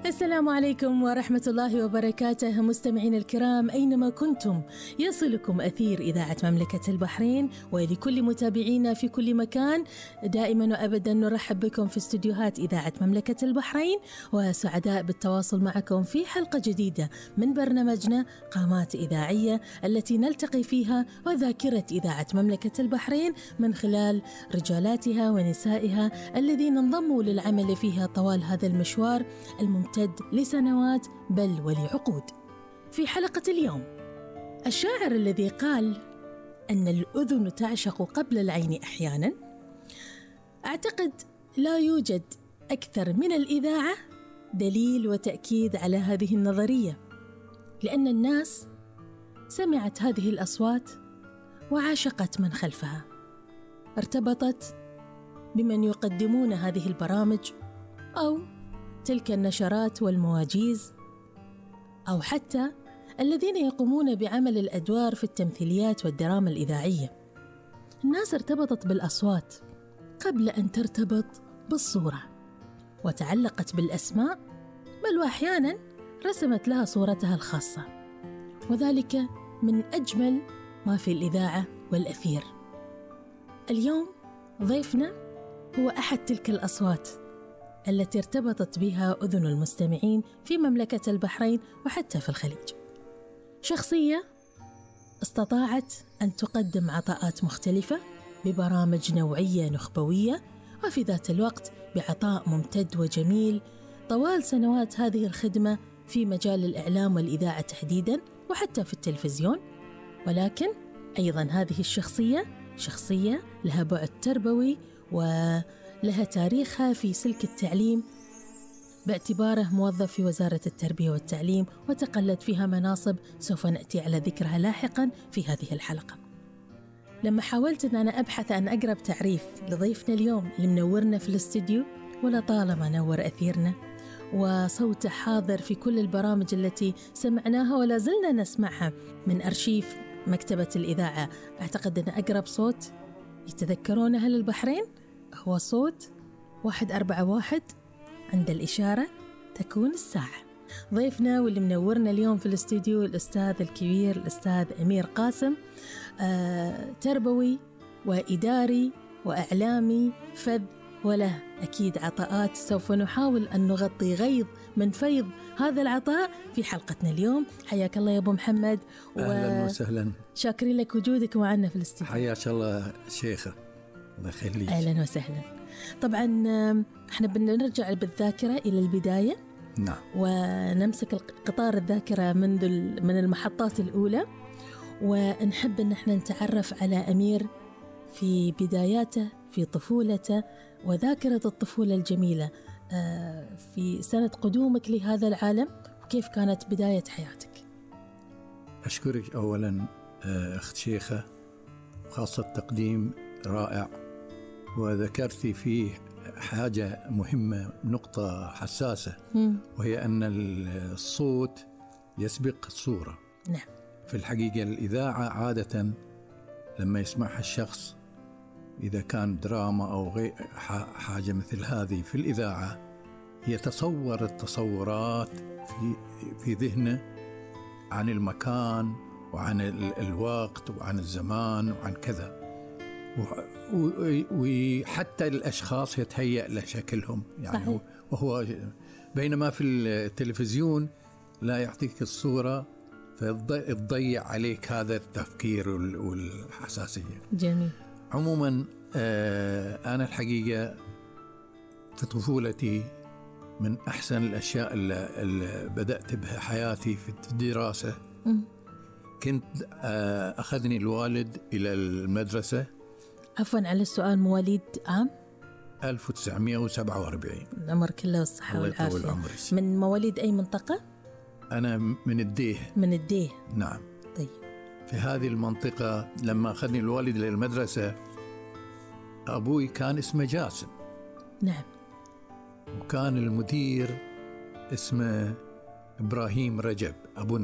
السلام عليكم ورحمة الله وبركاته مستمعين الكرام أينما كنتم، يصلكم أثير إذاعة مملكة البحرين، ولكل متابعينا في كل مكان دائما وأبدا نرحب بكم في استديوهات إذاعة مملكة البحرين، وسعداء بالتواصل معكم في حلقة جديدة من برنامجنا قامات إذاعية التي نلتقي فيها وذاكرة إذاعة مملكة البحرين من خلال رجالاتها ونسائها الذين انضموا للعمل فيها طوال هذا المشوار الممتد لسنوات بل ولعقود. في حلقة اليوم الشاعر الذي قال أن الأذن تعشق قبل العين أحيانا، أعتقد لا يوجد أكثر من الإذاعة دليل وتأكيد على هذه النظرية، لأن الناس سمعت هذه الأصوات وعاشقت من خلفها، ارتبطت بمن يقدمون هذه البرامج أو تلك النشرات والمواجيز، أو حتى الذين يقومون بعمل الأدوار في التمثيليات والدراما الإذاعية. الناس ارتبطت بالأصوات قبل أن ترتبط بالصورة، وتعلقت بالأسماء، بل وأحيانا رسمت لها صورتها الخاصة، وذلك من أجمل ما في الإذاعة والأثير. اليوم ضيفنا هو أحد تلك الأصوات التي ارتبطت بها أذن المستمعين في مملكة البحرين وحتى في الخليج. شخصية استطاعت أن تقدم عطاءات مختلفة ببرامج نوعية نخبوية، وفي ذات الوقت بعطاء ممتد وجميل طوال سنوات هذه الخدمة في مجال الإعلام والإذاعة تحديداً، وحتى في التلفزيون. ولكن أيضاً هذه شخصية لها بعد تربوي ولها تاريخها في سلك التعليم باعتباره موظف في وزارة التربية والتعليم، وتقلد فيها مناصب سوف نأتي على ذكرها لاحقا في هذه الحلقة. لما حاولت أن أنا أبحث عن أقرب تعريف لضيفنا اليوم اللي منورنا في الاستديو، ولطالما نور أثيرنا وصوته حاضر في كل البرامج التي سمعناها ولا زلنا نسمعها من أرشيف مكتبة الإذاعة، أعتقد أن أقرب صوت يتذكرون أهل البحرين هو صوت 141 عند الإشارة تكون الساعة. ضيفنا واللي منورنا اليوم في الاستديو الأستاذ الكبير الأستاذ أمير قاسم، تربوي وإداري وإعلامي فذ، وله أكيد عطاءات سوف نحاول أن نغطي غيض من فيض هذا العطاء في حلقتنا اليوم. حياك الله يا أبو محمد، أهلا وسهلا، شاكرين لك وجودك معنا في الاستديو. حياك الله شيخة، الله يخليك. أهلا وسهلا. طبعا احنا بنرجع بالذاكرة إلى البداية، نعم، ونمسك قطار الذاكرة من المحطات الأولى، ونحب أن احنا نتعرف على أمير في بداياته في طفولته وذاكرة الطفولة الجميلة في سنة قدومك لهذا العالم، وكيف كانت بداية حياتك. أشكرك أولا أخت شيخة، خاصة تقديم رائع، وذكرتي فيه حاجة مهمة، نقطة حساسة، وهي أن الصوت يسبق الصورة. نعم. في الحقيقة الإذاعة عادة لما يسمعها الشخص، إذا كان دراما أو غير حاجة مثل هذه في الإذاعة، يتصور التصورات في ذهنه عن المكان وعن الوقت وعن الزمان وعن كذا، وحتى الأشخاص يتهيأ لشكلهم يعني. صحيح. وهو بينما في التلفزيون لا يعطيك الصورة، فيضيع عليك هذا التفكير والحساسية. جميل. عموما أنا الحقيقة في طفولتي من أحسن الأشياء اللي بدأت بها حياتي في الدراسة، كنت أخذني الوالد إلى المدرسة. عفوا على السؤال، مواليد عام 1947. العمر كله والصحة والعافية. من مواليد أي منطقة؟ أنا من الديه. من الديه. نعم. طيب. في هذه المنطقة لما أخذني الوالد للمدرسة، أبوي كان اسمه جاسم. نعم. وكان المدير اسمه إبراهيم رجب، أبو